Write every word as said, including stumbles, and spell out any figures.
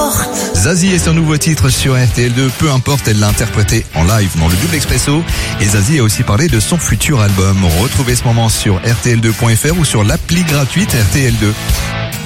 importe. Zazie et son nouveau titre sur R T L deux, peu importe, elle l'a interprété en live dans le Double Expresso. Et Zazie a aussi parlé de son futur album. Retrouvez ce moment sur R T L deux point F R ou sur l'appli gratuite R T L deux.